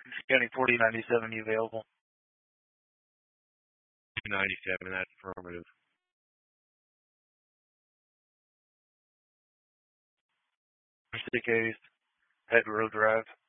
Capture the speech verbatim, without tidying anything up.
County forty ninety-seven, you available? ninety-seven, that's affirmative. Stick Ace, Head Road Drive.